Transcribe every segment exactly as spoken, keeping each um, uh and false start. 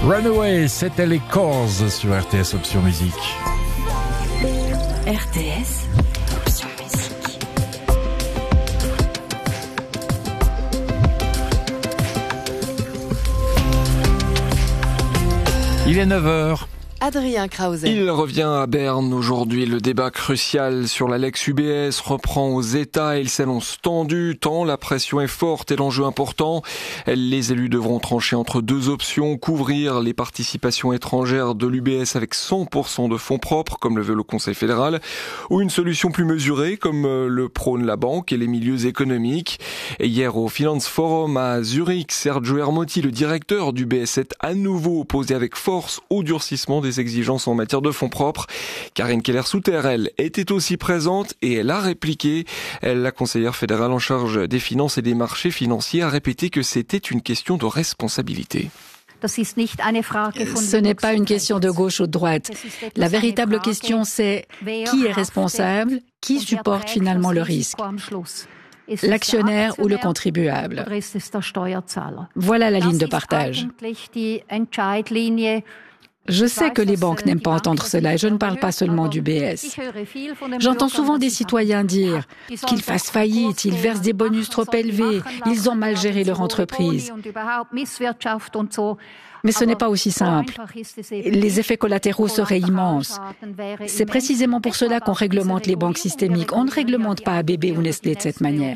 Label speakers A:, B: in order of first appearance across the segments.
A: Runaway, c'était les Corrs sur R T S Option Musique.
B: R T S Option Musique.
A: Il est neuf heures.
C: Adrien Krause.
D: Il revient à Berne aujourd'hui. Le débat crucial sur la Lex U B S reprend aux États et il s'annonce tendu tant la pression est forte et l'enjeu important. Les élus devront trancher entre deux options, couvrir les participations étrangères de l'U B S avec cent pour cent de fonds propres, comme le veut le Conseil fédéral, ou une solution plus mesurée, comme le prône la banque et les milieux économiques. Et hier au Finance Forum à Zurich, Sergio Ermotti, le directeur du U B S, s'est à nouveau opposé avec force au durcissement des exigences en matière de fonds propres. Karine Keller-Souter, elle, était aussi présente et elle a répliqué. Elle, la conseillère fédérale en charge des finances et des marchés financiers, a répété que c'était une question de responsabilité.
E: Ce n'est pas une question de gauche ou de droite. La véritable question, c'est qui est responsable, qui supporte finalement le risque, l'actionnaire ou le contribuable. Voilà la ligne de partage. Je sais que les banques n'aiment pas entendre cela et je ne parle pas seulement du U B S. J'entends souvent des citoyens dire qu'ils fassent faillite, ils versent des bonus trop élevés, ils ont mal géré leur entreprise. Mais ce n'est pas aussi simple. Les effets collatéraux seraient immenses. C'est précisément pour cela qu'on réglemente les banques systémiques. On ne réglemente pas A B B ou Nestlé de cette manière.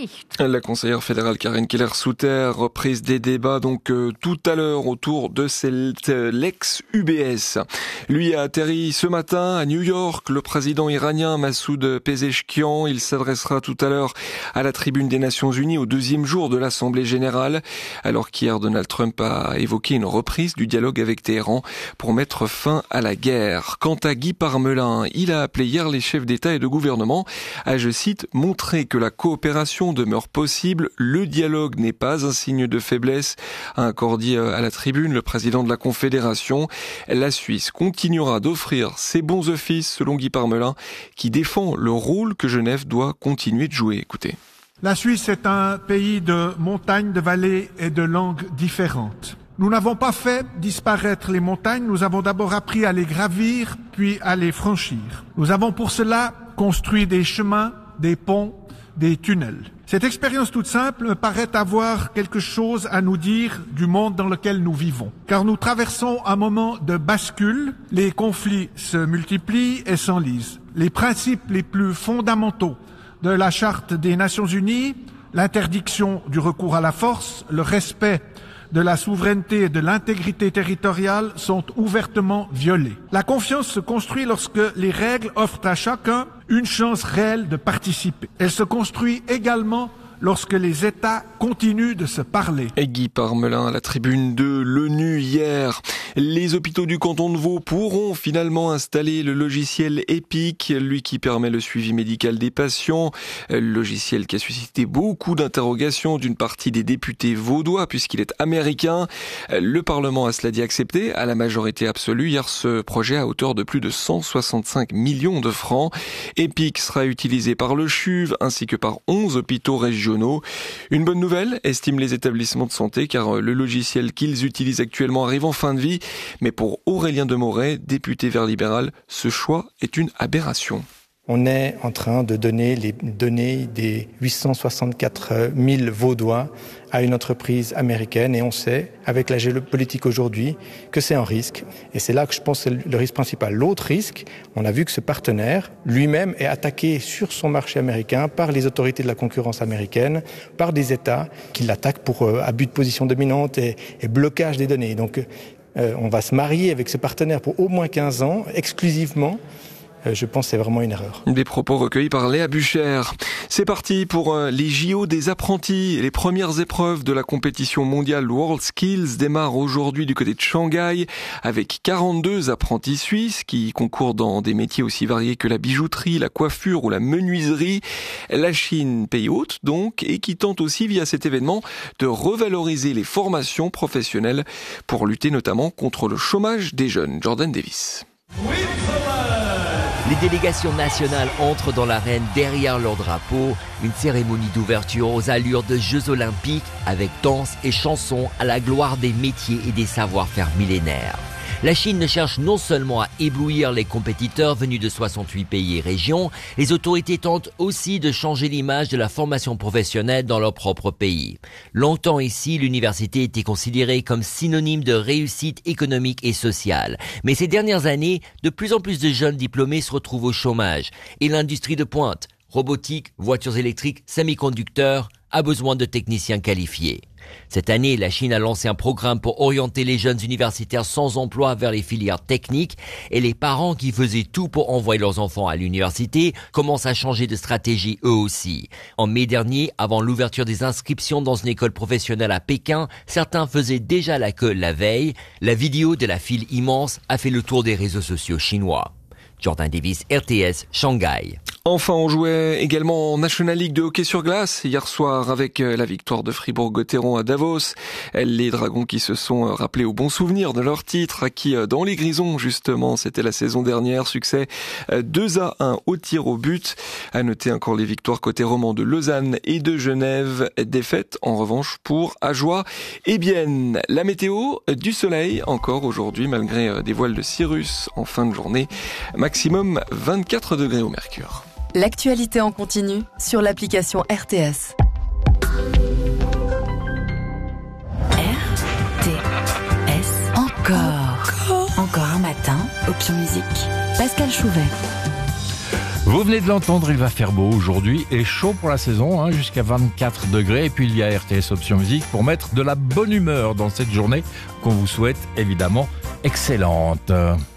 D: La conseillère fédérale Karine Keller-Souter, reprise des débats donc euh, tout à l'heure autour de cette euh, Lex U B S. Lui a atterri ce matin à New York, le président iranien Massoud Pezeshkian. Il s'adressera tout à l'heure à la tribune des Nations Unies au deuxième jour de l'Assemblée générale, alors qu'hier Donald Trump a évoqué une reprise du dialogue avec Téhéran pour mettre fin à la guerre. Quant à Guy Parmelin, il a appelé hier les chefs d'État et de gouvernement à, je cite, montrer que la coopération demeure possible, le dialogue n'est pas un signe de faiblesse, a encore dit à la tribune le président de la Confédération. La Suisse continuera d'offrir ses bons offices, selon Guy Parmelin, qui défend le rôle que Genève doit continuer de jouer. Écoutez.
F: La Suisse est un pays de montagnes, de vallées et de langues différentes. Nous n'avons pas fait disparaître les montagnes, nous avons d'abord appris à les gravir, puis à les franchir. Nous avons pour cela construit des chemins, des ponts, des tunnels. Cette expérience toute simple me paraît avoir quelque chose à nous dire du monde dans lequel nous vivons. Car nous traversons un moment de bascule, les conflits se multiplient et s'enlisent. Les principes les plus fondamentaux de la Charte des Nations Unies, l'interdiction du recours à la force, le respect de la souveraineté et de l'intégrité territoriale sont ouvertement violées. La confiance se construit lorsque les règles offrent à chacun une chance réelle de participer. Elle se construit également lorsque les États continuent de se parler.
D: Et Guy Parmelin à la tribune de l'ONU hier. Les hôpitaux du canton de Vaud pourront finalement installer le logiciel EPIC, lui qui permet le suivi médical des patients. Le logiciel qui a suscité beaucoup d'interrogations d'une partie des députés vaudois puisqu'il est américain. Le Parlement a cela dit accepté à la majorité absolue hier ce projet à hauteur de plus de cent soixante-cinq millions de francs. EPIC sera utilisé par le C H U V ainsi que par onze hôpitaux régionaux. Une bonne nouvelle, estiment les établissements de santé, car le logiciel qu'ils utilisent actuellement arrive en fin de vie. Mais pour Aurélien Demoret, député Vert libéral, ce choix est une aberration.
G: On est en train de donner les données des huit cent soixante-quatre mille Vaudois à une entreprise américaine et on sait, avec la géopolitique aujourd'hui, que c'est un risque. Et c'est là que je pense que c'est le risque principal. L'autre risque, on a vu que ce partenaire lui-même est attaqué sur son marché américain par les autorités de la concurrence américaine, par des États qui l'attaquent pour euh, abus de position dominante et, et blocage des données. Donc euh, on va se marier avec ce partenaire pour au moins quinze ans, exclusivement. Je pense que c'est vraiment une erreur.
D: Des propos recueillis par Léa Bucher. C'est parti pour les J O des apprentis. Les premières épreuves de la compétition mondiale World Skills démarrent aujourd'hui du côté de Shanghai avec quarante-deux apprentis suisses qui concourent dans des métiers aussi variés que la bijouterie, la coiffure ou la menuiserie. La Chine, pays hôte donc, et qui tente aussi via cet événement de revaloriser les formations professionnelles pour lutter notamment contre le chômage des jeunes. Jordan Davis.
C: Les délégations nationales entrent dans l'arène derrière leur drapeau. Une cérémonie d'ouverture aux allures de Jeux Olympiques avec danse et chansons à la gloire des métiers et des savoir-faire millénaires. La Chine ne cherche non seulement à éblouir les compétiteurs venus de soixante-huit pays et régions, les autorités tentent aussi de changer l'image de la formation professionnelle dans leur propre pays. Longtemps ici, l'université était considérée comme synonyme de réussite économique et sociale. Mais ces dernières années, de plus en plus de jeunes diplômés se retrouvent au chômage. Et l'industrie de pointe, robotique, voitures électriques, semi-conducteurs, a besoin de techniciens qualifiés. Cette année, la Chine a lancé un programme pour orienter les jeunes universitaires sans emploi vers les filières techniques et les parents qui faisaient tout pour envoyer leurs enfants à l'université commencent à changer de stratégie eux aussi. En mai dernier, avant l'ouverture des inscriptions dans une école professionnelle à Pékin, certains faisaient déjà la queue la veille. La vidéo de la file immense a fait le tour des réseaux sociaux chinois. Jordan Davis, R T S, Shanghai.
D: Enfin, on jouait également en National League de hockey sur glace hier soir avec la victoire de Fribourg-Gotteron à Davos. Les Dragons qui se sont rappelés au bon souvenir de leur titre, acquis dans les Grisons justement, c'était la saison dernière. Succès deux à un au tir au but. À noter encore les victoires côté roman de Lausanne et de Genève. Défaite en revanche pour Ajoie et Bienne. La météo, du soleil encore aujourd'hui malgré des voiles de Cyrus en fin de journée. Maximum vingt-quatre degrés au mercure.
H: L'actualité en continu sur l'application R T S.
B: R T S. Encore. Encore. Encore un matin. Option musique. Pascal Chouvet.
A: Vous venez de l'entendre, il va faire beau aujourd'hui et chaud pour la saison, hein, jusqu'à vingt-quatre degrés. Et puis il y a R T S Option Musique pour mettre de la bonne humeur dans cette journée qu'on vous souhaite évidemment excellente.